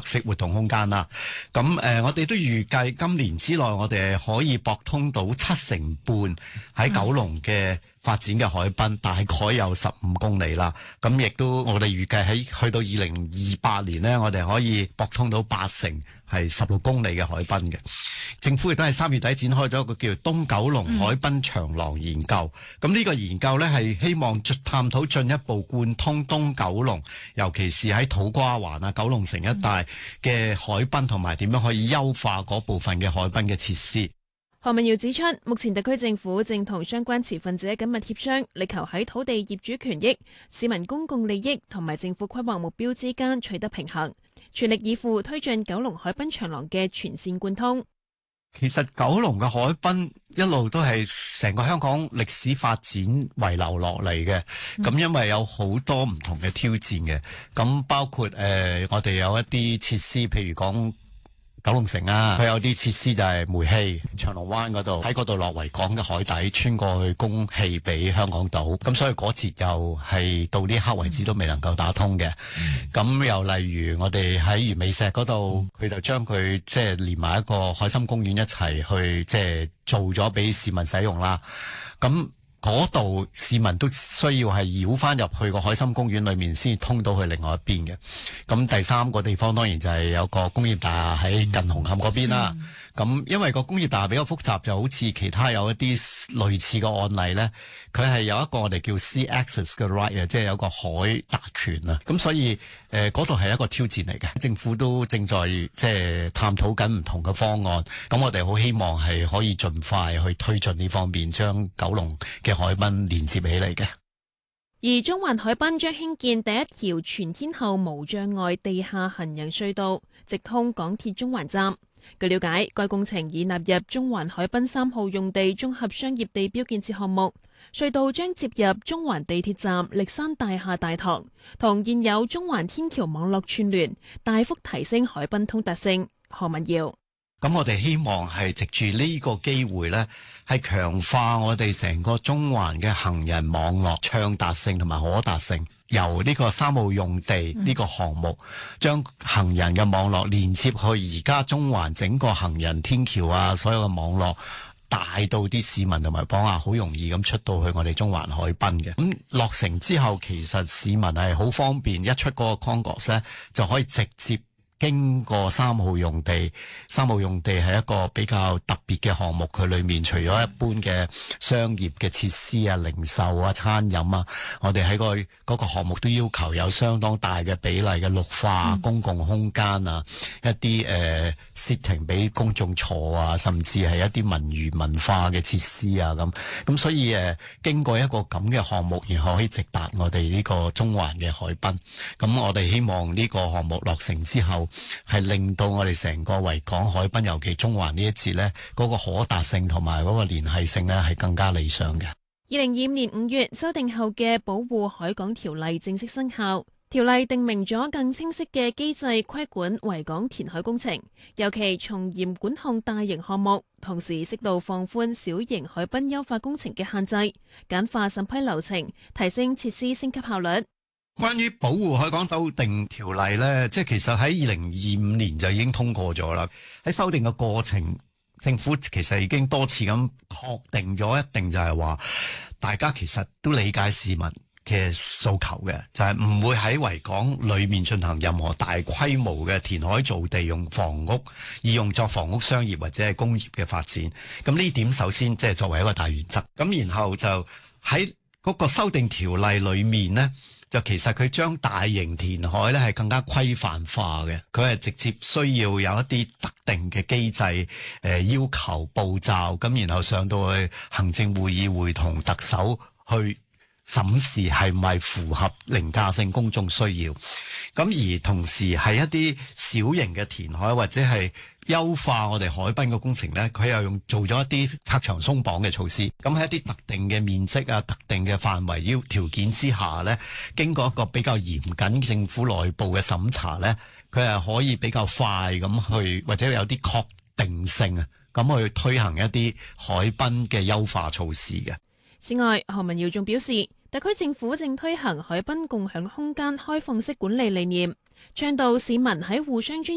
色活動空間啦。咁我哋都預計今年之內，我哋可以駁通到7成半喺九龍嘅發展嘅海濱，大概有15公里啦。咁亦都我哋預計喺去到2028年呢，我哋可以駁通到8成。係16公里嘅海濱嘅，政府亦都係3月底展開咗一個叫東九龍海濱長廊研究。咁呢個研究呢，係希望探討進一步貫通東九龍，尤其是喺土瓜灣啊、九龍城一帶嘅海濱，同埋點樣可以優化嗰部分嘅海濱嘅設施。 何文堯指出，目前特區政府正同相關持份者緊密協商，力求喺土地業主權益、市民公共利益同埋政府規劃目標之間取得平衡，全力以赴推進九龍海濱長廊嘅全線貫通。 其實九龍嘅海濱一路都係成個香港歷史發展遺留落嚟嘅，咁因為有好多唔同嘅挑戰嘅，咁包括我哋有一啲設施，譬如講九龍城啊，佢有啲設施就係煤氣，長龍灣嗰度喺嗰度落維港嘅海底穿過去供氣俾香港島，咁所以嗰節又係到呢刻為止都未能夠打通嘅。咁又例如我哋喺魚尾石嗰度，佢就將佢即係連埋一個海心公園一齊去即係做咗俾市民使用啦。咁嗰度市民都需要係繞翻入去個海心公園裏面先通到去另外一邊嘅。咁第三個地方當然就係有個工業大廈喺近紅磡嗰邊啦。咁因為個工業大廈比較複雜，就好似其他有一啲類似嘅案例呢，佢係有一個我哋叫 Sea Access 嘅 right 啊，即係有個海特權啊。咁所以嗰度係一個挑戰嚟嘅。政府都正在即係探討緊唔同嘅方案。咁我哋好希望係可以盡快去推進呢方面，將九龍嘅海濱連接起嚟嘅。 而中環海濱將興建第一條全天候無障礙地下行人隧道，直通港鐵中環站。據了解，該工程已納入中環海濱3號用地綜合商業地標建設項目，隧道將接入中環地鐵站歷山大廈大堂，同現有中環天橋網絡串聯，大幅提升海濱通達性。何文堯： 咁我哋希望係藉住呢個機會呢，係強化我哋成個中環嘅行人網絡暢達性同埋可達性。由呢個3號用地呢個項目，將行人嘅網絡連接去而家中環整個行人天橋啊，所有嘅網絡帶到啲市民同埋幫下，好容易咁出到去我哋中環海濱嘅。咁落成之後，其實市民係好方便，一出嗰個 concourse 咧，就可以直接經過3號用地。3號用地係一個比較特別嘅項目，佢裏面除咗一般嘅商業嘅設施啊、零售啊、餐飲啊，我哋喺嗰個項目都要求有相當大嘅比例嘅綠化、公共空間啊，一啲sitting 俾公眾坐啊，甚至係一啲文娛文化嘅設施啊咁所以經過一個咁嘅項目，然後可以直達我哋呢個中環嘅海濱。咁我哋希望呢個項目落成之後，係令到我哋成個維港海濱，尤其中環呢一節呢，嗰個可達性同埋嗰個聯繫性呢，係更加理想嘅。 2025年5月修訂後嘅保護海港條例正式生效，條例定明咗更清晰嘅機制規管維港填海工程，尤其從嚴管控大型項目，同時適度放寬小型海濱優化工程嘅限制，簡化審批流程，提升設施升級效率。 關於保護海港修訂條例呢，即係其實喺2025年就已經通過咗啦。喺修訂嘅過程，政府其實已經多次咁確定咗，一定就係話大家其實都理解市民嘅訴求嘅，就係唔會喺維港裏面進行任何大規模嘅填海造地用房屋，以用作房屋、商業或者係工業嘅發展。咁呢點首先即係作為一個大原則。咁然後就喺嗰個修訂條例裏面呢，就其實佢將大型填海咧係更加規範化嘅，佢係直接需要有一啲特定嘅機制，要求步驟，咁然後上到去行政會議會同特首去審視係咪符合凌駕性公眾需要。咁而同時係一啲小型嘅填海或者係優化我哋海濱嘅工程呢，佢又做咗一啲拆牆鬆綁嘅措施。咁喺一啲特定嘅面積啊、特定嘅範圍條件之下呢，經過一個比較嚴謹政府內部嘅審查呢，佢係可以比較快咁去，或者有啲確定性啊，咁去推行一啲海濱嘅優化措施嘅。 此外，何文堯仲表示，特區政府正推行海濱共享空間開放式管理理念，倡導市民喺互相尊